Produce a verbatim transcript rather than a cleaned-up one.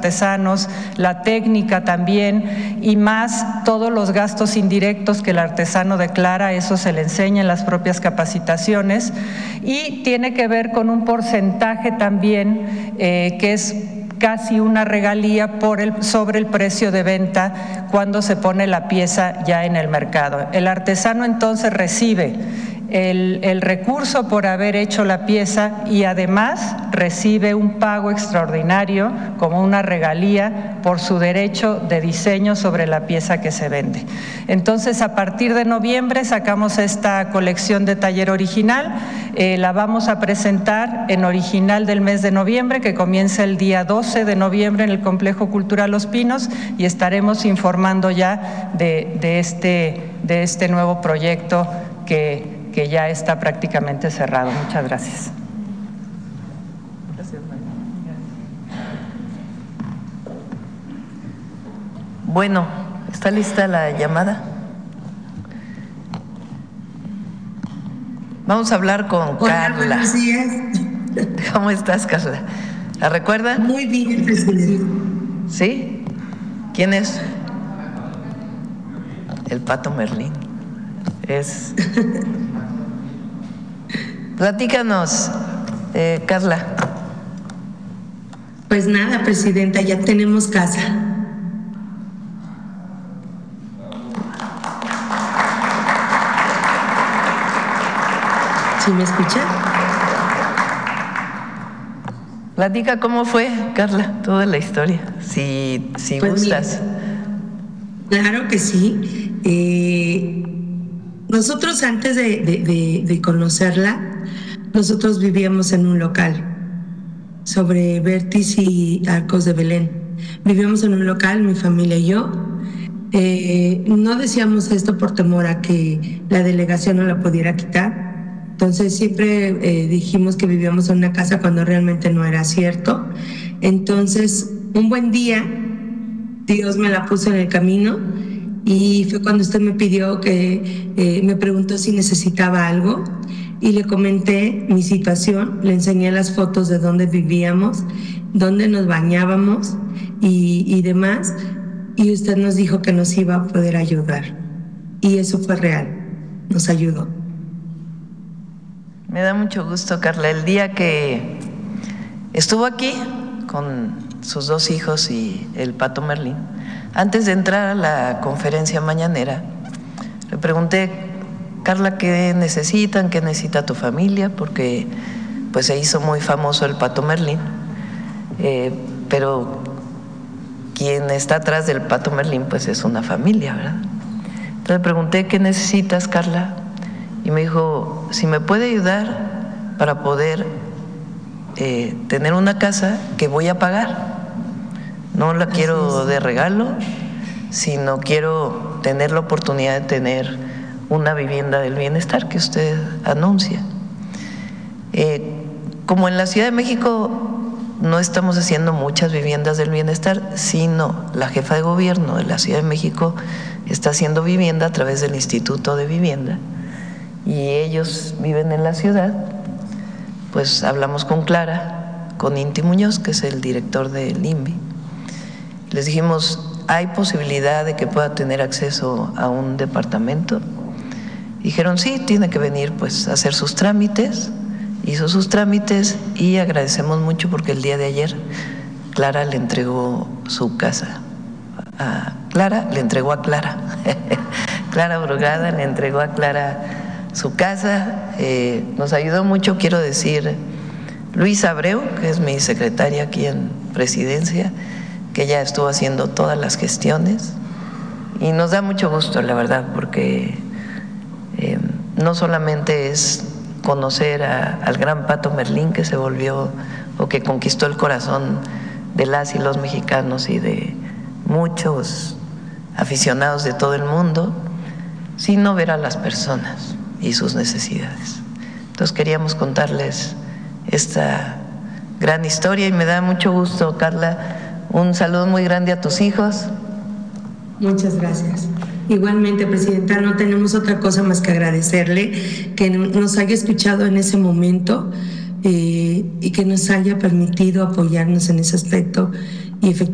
artesanos, la técnica también, y más todos los gastos indirectos que el artesano declara, eso se le enseña en las propias capacitaciones, y tiene que ver con un porcentaje también eh, que es casi una regalía por el, sobre el precio de venta cuando se pone la pieza ya en el mercado. El artesano entonces recibe el, el recurso por haber hecho la pieza y además recibe un pago extraordinario como una regalía por su derecho de diseño sobre la pieza que se vende. Entonces, a partir de noviembre sacamos esta colección de taller original, eh, la vamos a presentar en original del mes de noviembre, que comienza el día doce de noviembre en el Complejo Cultural Los Pinos, y estaremos informando ya de, de, este, de este nuevo proyecto que que ya está prácticamente cerrado. Muchas gracias. Gracias, María. Bueno, ¿está lista la llamada? Vamos a hablar con Hola, Carla. Buenos días. ¿Cómo estás, Carla? ¿La recuerdan? Muy bien, presidente. ¿Sí? ¿Quién es? El Pato Merlín. Es... Platícanos, eh, Carla. Pues nada, presidenta, ya tenemos casa. ¿Sí me escucha? Platica cómo fue, Carla, toda la historia, si, si pues gustas. Mira, claro que sí. Eh, nosotros antes de, de, de, de conocerla, nosotros vivíamos en un local sobre Vértiz y Arcos de Belén. Vivíamos en un local, mi familia y yo. Eh, no decíamos esto por temor a que la delegación no la pudiera quitar. Entonces siempre eh, dijimos que vivíamos en una casa cuando realmente no era cierto. Entonces, un buen día, Dios me la puso en el camino y fue cuando usted me pidió que, eh, me preguntó si necesitaba algo. Y le comenté mi situación, le enseñé las fotos de dónde vivíamos, dónde nos bañábamos y, y demás, y usted nos dijo que nos iba a poder ayudar. Y eso fue real, nos ayudó. Me da mucho gusto, Carla. El día que estuvo aquí con sus dos hijos y el Pato Merlín, antes de entrar a la conferencia mañanera, le pregunté: Carla, ¿qué necesitan? ¿Qué necesita tu familia? Porque pues se hizo muy famoso el Pato Merlín, eh, pero quien está atrás del Pato Merlín pues es una familia, ¿verdad? Entonces le pregunté: ¿qué necesitas, Carla? Y me dijo: si me puede ayudar para poder eh, tener una casa que voy a pagar. No la quiero de regalo, sino quiero tener la oportunidad de tener una vivienda del bienestar que usted anuncia. Eh, como en la Ciudad de México no estamos haciendo muchas viviendas del bienestar, sino la jefa de gobierno de la Ciudad de México está haciendo vivienda a través del Instituto de Vivienda y ellos viven en la ciudad. Pues hablamos con Clara, con Inti Muñoz, que es el director del I N V I. Les dijimos: ¿hay posibilidad de que pueda tener acceso a un departamento? Dijeron: sí, tiene que venir pues a hacer sus trámites. Hizo sus trámites y agradecemos mucho porque el día de ayer Clara le entregó su casa. A Clara le entregó a Clara. Clara Brugada le entregó a Clara su casa. Eh, nos ayudó mucho, quiero decir, Luisa Abreu, que es mi secretaria aquí en Presidencia, que ya estuvo haciendo todas las gestiones. Y nos da mucho gusto, la verdad, porque eh, no solamente es conocer a, al gran Pato Merlín, que se volvió o que conquistó el corazón de las y los mexicanos y de muchos aficionados de todo el mundo, sino ver a las personas y sus necesidades. Entonces queríamos contarles esta gran historia y me da mucho gusto, Carla. Un saludo muy grande a tus hijos. Muchas gracias. Igualmente, Presidenta, no tenemos otra cosa más que agradecerle que nos haya escuchado en ese momento eh, y que nos haya permitido apoyarnos en ese aspecto y efectivamente